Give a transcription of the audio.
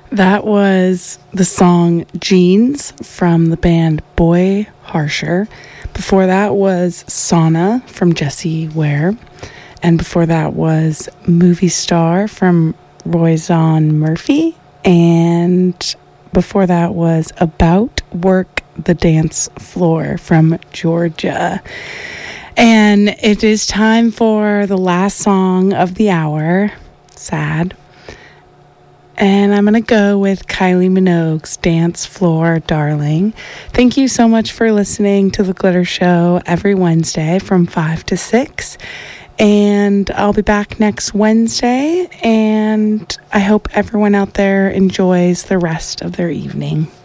That was the song Jeans from the band Boy Harsher. Before that was Sauna from Jessie Ware. And before that was Movie Star from Royzon Murphy. And before that was About Work the Dance Floor from Georgia. And it is time for the last song of the hour. Sad. And I'm going to go with Kylie Minogue's Dance Floor Darling. Thank you so much for listening to The Glitter Show every Wednesday from 5 to 6. And I'll be back next Wednesday. And I hope everyone out there enjoys the rest of their evening.